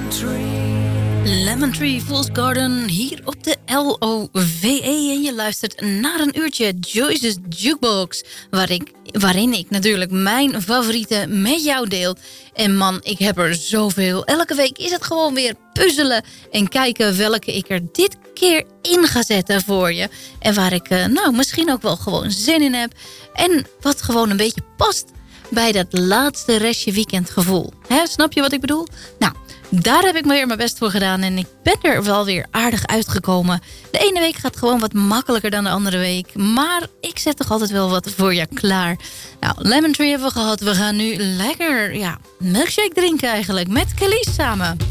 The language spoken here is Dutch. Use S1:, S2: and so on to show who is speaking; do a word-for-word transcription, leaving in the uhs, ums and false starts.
S1: Lemon Tree Fool's Garden hier op de L O V E. En je luistert naar een uurtje Joyce's Jukebox. Waar ik, waarin ik natuurlijk mijn favorieten met jou deel. En man, ik heb er zoveel. Elke week is het gewoon weer puzzelen. En kijken welke ik er dit keer in ga zetten voor je. En waar ik uh, nou misschien ook wel gewoon zin in heb. En wat gewoon een beetje past bij dat laatste restje weekendgevoel. Hè, snap je wat ik bedoel? Nou, daar heb ik me weer mijn best voor gedaan. En ik ben er wel weer aardig uitgekomen. De ene week gaat gewoon wat makkelijker dan de andere week. Maar ik zet toch altijd wel wat voor je klaar. Nou, Lemon Tree hebben we gehad. We gaan nu lekker, ja, milkshake drinken eigenlijk. Met Kelly samen.